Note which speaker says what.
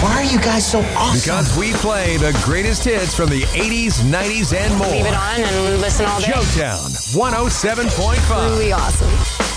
Speaker 1: Why are you guys so awesome?
Speaker 2: Because we play the greatest hits from the 80s, 90s, and more.
Speaker 3: Leave it on and listen all day.
Speaker 2: Joetown 107.5.
Speaker 3: Really awesome.